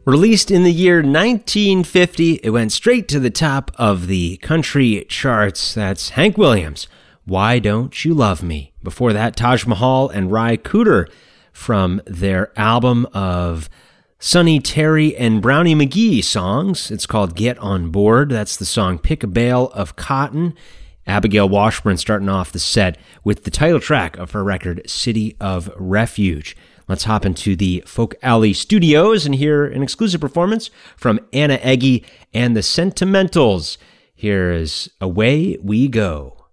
Released in the year 1950, it went straight to the top of the country charts. That's Hank Williams, Why Don't You Love Me? Before that, Taj Mahal and Ry Cooder from their album of Sonny Terry and Brownie McGhee songs. It's called Get On Board. That's the song Pick a Bale of Cotton. Abigail Washburn starting off the set with the title track of her record, City of Refuge. Let's hop into the Folk Alley Studios and hear an exclusive performance from Anna Eggy and the Sentimentals. Here is Away We Go.